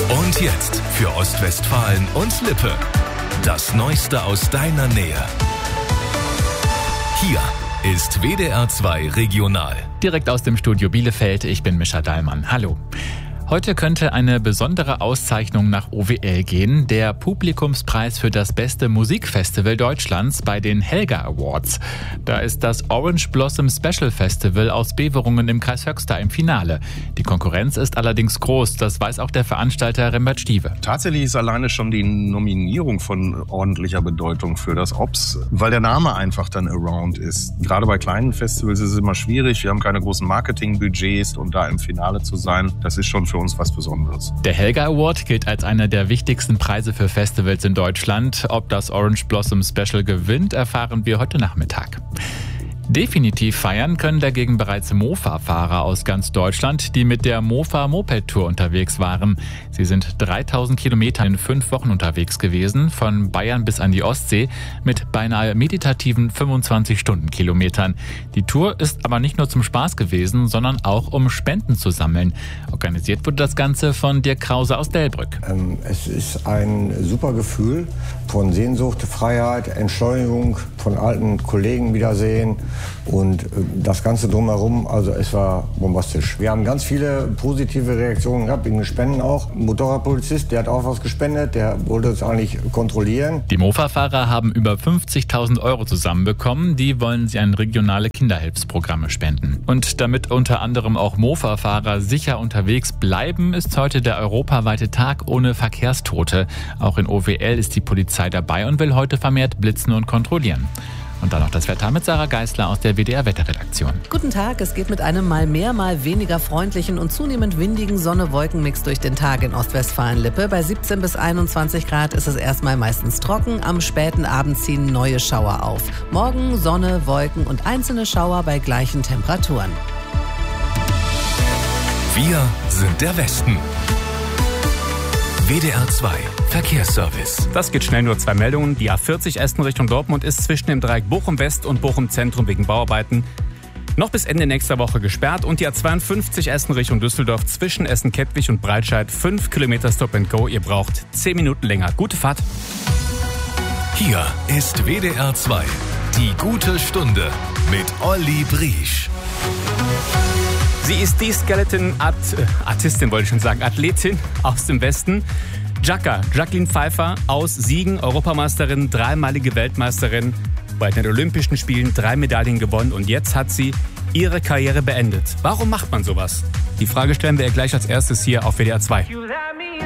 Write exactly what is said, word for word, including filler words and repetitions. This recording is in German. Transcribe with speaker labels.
Speaker 1: Und jetzt für Ostwestfalen und Lippe. Das Neueste aus deiner Nähe. Hier ist W D R zwei Regional.
Speaker 2: Direkt aus dem Studio Bielefeld, ich bin Mischa Dahlmann. Hallo. Heute könnte eine besondere Auszeichnung nach O W L gehen, der Publikumspreis für das beste Musikfestival Deutschlands bei den Helga Awards. Da ist das Orange Blossom Special Festival aus Beverungen im Kreis Höxter im Finale. Die Konkurrenz ist allerdings groß, das weiß auch der Veranstalter Rembert Stiewe.
Speaker 3: Tatsächlich ist alleine schon die Nominierung von ordentlicher Bedeutung für das O B S, weil der Name einfach dann Around ist. Gerade bei kleinen Festivals ist es immer schwierig, wir haben keine großen Marketingbudgets und da im Finale zu sein, das ist schon für uns was Besonderes.
Speaker 2: Der Helga Award gilt als einer der wichtigsten Preise für Festivals in Deutschland. Ob das Orange Blossom Special gewinnt, erfahren wir heute Nachmittag. Definitiv feiern können dagegen bereits Mofa-Fahrer aus ganz Deutschland, die mit der Mofa-Moped-Tour unterwegs waren. Sie sind dreitausend Kilometer in fünf Wochen unterwegs gewesen, von Bayern bis an die Ostsee, mit beinahe meditativen fünfundzwanzig Stundenkilometern. Die Tour ist aber nicht nur zum Spaß gewesen, sondern auch um Spenden zu sammeln. Organisiert wurde das Ganze von Dirk Krause aus Delbrück.
Speaker 4: Ähm, es ist ein super Gefühl von Sehnsucht, Freiheit, Entschleunigung, von alten Kollegen wiedersehen. Und das Ganze drumherum, also es war bombastisch. Wir haben ganz viele positive Reaktionen gehabt, wegen den Spenden auch. Ein Motorradpolizist, der hat auch was gespendet, der wollte es eigentlich kontrollieren.
Speaker 2: Die Mofa-Fahrer haben über fünfzigtausend Euro zusammenbekommen, die wollen sie an regionale Kinderhilfsprogramme spenden. Und damit unter anderem auch Mofa-Fahrer sicher unterwegs bleiben, ist heute der europaweite Tag ohne Verkehrstote. Auch in O W L ist die Polizei dabei und will heute vermehrt blitzen und kontrollieren. Und dann noch das Wetter mit Sarah Geisler aus der W D R-Wetterredaktion.
Speaker 5: Guten Tag, es geht mit einem mal mehr, mal weniger freundlichen und zunehmend windigen Sonne-Wolken-Mix durch den Tag in Ostwestfalen-Lippe. Bei siebzehn bis einundzwanzig Grad ist es erstmal meistens trocken, am späten Abend ziehen neue Schauer auf. Morgen Sonne, Wolken und einzelne Schauer bei gleichen Temperaturen.
Speaker 1: Wir sind der Westen. W D R zwei Verkehrsservice.
Speaker 6: Das geht schnell, nur zwei Meldungen. Die A vierzig Essen Richtung Dortmund ist zwischen dem Dreieck Bochum West und Bochum Zentrum wegen Bauarbeiten noch bis Ende nächster Woche gesperrt. Und die A zweiundfünfzig Essen Richtung Düsseldorf zwischen Essen-Kettwig und Breitscheid fünf Kilometer Stop and Go. Ihr braucht zehn Minuten länger. Gute Fahrt.
Speaker 1: Hier ist W D R zwei. Die gute Stunde mit Olli Briesch.
Speaker 6: Sie ist die Skeleton-Art, äh, Artistin, wollte ich schon sagen, Athletin aus dem Westen. Jacka, Jacqueline Pfeiffer aus Siegen, Europameisterin, dreimalige Weltmeisterin, bei den Olympischen Spielen drei Medaillen gewonnen und jetzt hat sie ihre Karriere beendet. Warum macht man sowas? Die Frage stellen wir ihr gleich als erstes hier auf W D R zwei.